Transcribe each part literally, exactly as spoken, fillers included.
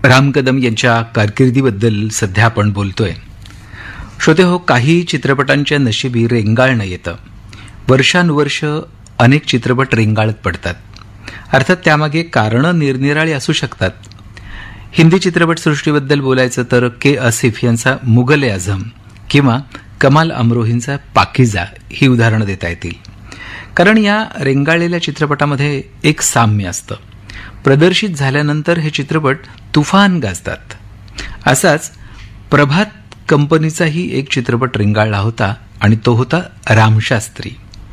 राम कदम यांच्या कारकिर्दीबद्दल सध्या आपण बोलतोय. श्रोते हो, काही चित्रपटांच्या नशिबी रेंगाळणं येतं. वर्षानुवर्ष अनेक चित्रपट रेंगाळत पडतात. अर्थात त्यामागे कारणं निरनिराळी असू शकतात. हिंदी चित्रपटसृष्टीबद्दल बोलायचं तर के आसिफ यांचा मुगल ए आझम किंवा कमाल अमरोहींचा पाकिजा ही उदाहरणं देता येतील. कारण या रेंगाळलेल्या चित्रपटामध्ये एक साम्य असतं. प्रदर्शित झाल्यानंतर हे चित्रपट तुफान गाजतात. असाच प्रभात कंपनीचाही एक चित्रपट रेंगाळला होता आणि तो होता रामशास्त्री.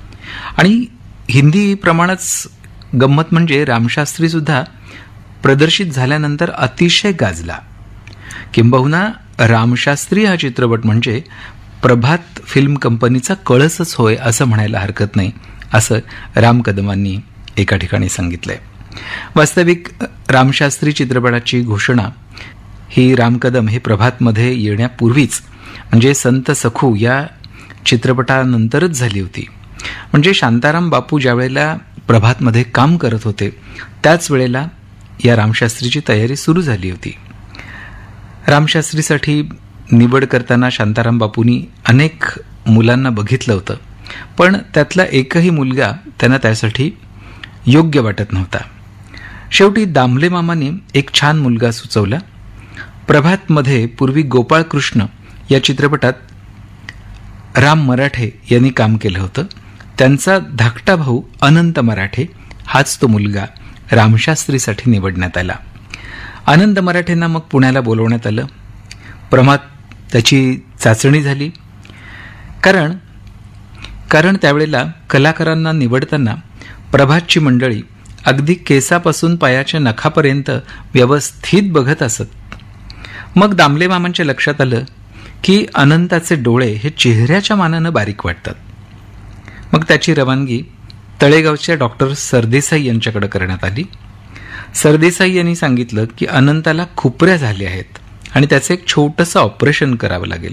आणि हिंदी प्रमाणच गंमत म्हणजे रामशास्त्री सुद्धा प्रदर्शित झाल्यानंतर अतिशय गाजला. किंबहुना रामशास्त्री हा चित्रपट म्हणजे प्रभात फिल्म कंपनीचा कळसच होय असं म्हणायला हरकत नाही, असं राम कदमांनी एका ठिकाणी सांगितलंय. वास्तविक रामशास्त्री चित्रपटाची घोषणा ही राम कदम हे प्रभातमध्ये येण्यापूर्वीच म्हणजे संत सखू या चित्रपटानंतरच झाली होती. म्हणजे शांताराम बापू ज्यावेळेला प्रभातमध्ये काम करत होते त्याच वेळेला या रामशास्त्रीची तयारी सुरू झाली होती. रामशास्त्रीसाठी निवड करताना शांताराम बापूंनी अनेक मुलांना बघितलं होतं, पण त्यातला एकही मुलगा त्यांना त्यासाठी योग्य वाटत नव्हता. शेवटी दामले मामाने एक छान मुलगा सुचवला. प्रभातमध्ये पूर्वी गोपाळकृष्ण या चित्रपटात राम मराठे यांनी काम केलं होतं. त्यांचा धाकटा भाऊ अनंत मराठे हाच तो मुलगा रामशास्त्रीसाठी निवडण्यात आला. अनंत मराठेंना मग पुण्याला बोलवण्यात आलं. प्रभात त्याची चाचणी झाली. कारण कारण त्यावेळेला कलाकारांना निवडताना प्रभातची मंडळी अगदी केसापासून पायाच्या नखापर्यंत व्यवस्थित बघत असत. मग दामले मामांच्या लक्षात आलं की अनंताचे डोळे हे चेहऱ्याच्या मानानं बारीक वाटतात. मग त्याची रवानगी तळेगावच्या डॉक्टर सरदेसाई यांच्याकडे करण्यात आली. सरदेसाई यांनी सांगितलं की अनंताला खुपऱ्या झाल्या आहेत आणि त्याचं एक छोटंसं ऑपरेशन करावं लागेल.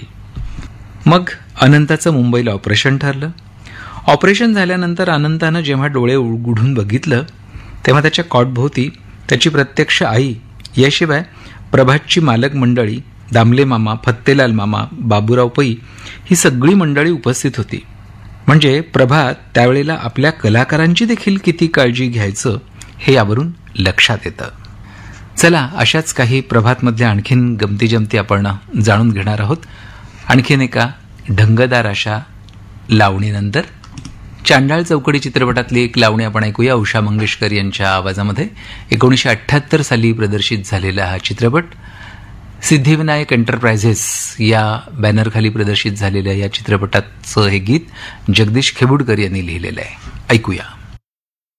मग अनंताचं मुंबईला ऑपरेशन ठरलं. ऑपरेशन झाल्यानंतर अनंतानं जेव्हा डोळे उघडून बघितलं तेव्हा त्याच्या कॉटभोवती त्याची प्रत्यक्ष आई याशिवाय प्रभातची मालक मंडळी दामले मामा, फत्तेलाल मामा, बाबूराव पै ही सगळी मंडळी उपस्थित होती. म्हणजे प्रभात त्यावेळेला आपल्या कलाकारांची देखील किती काळजी घ्यायचं हे यावरून लक्षात येतं. चला, अशाच काही प्रभातमधल्या आणखीन गमती जमती आपण जाणून घेणार आहोत. आणखीन एका ढंगदार अशा लावणीनंतर चांडाळ चौकडी चित्रपटातली एक लावणी आपण ऐकूया उषा मंगेशकर यांच्या आवाजामध्ये. एकोणीसशे अठ्ठ्याहत्तर साली प्रदर्शित झालेला हा चित्रपट सिद्धिविनायक एंटरप्राइझेस या बॅनरखाली प्रदर्शित झालेल्या या चित्रपटाचं हे गीत जगदीश खेबुडकर यांनी लिहिलेलं आहे. ऐकूया.